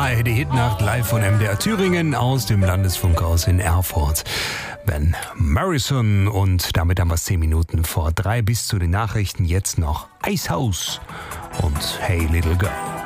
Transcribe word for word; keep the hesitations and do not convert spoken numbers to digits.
drei, die Hitnacht live von M D R Thüringen aus dem Landesfunkhaus in Erfurt. Van Morrison und damit haben wir es zehn Minuten vor drei bis zu den Nachrichten. Jetzt noch Icehouse und Hey Little Girl.